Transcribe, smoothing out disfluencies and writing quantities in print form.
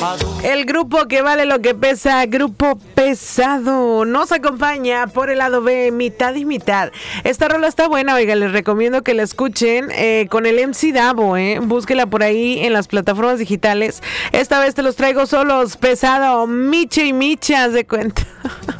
El grupo que vale lo que pesa, Grupo Pesado, nos acompaña por el lado B, mitad y mitad. Esta rola está buena, oiga, les recomiendo que la escuchen con el MC Davo, búsquela por ahí en las plataformas digitales. Esta vez te los traigo solos, Pesado, Miche y Micha, haz de cuenta.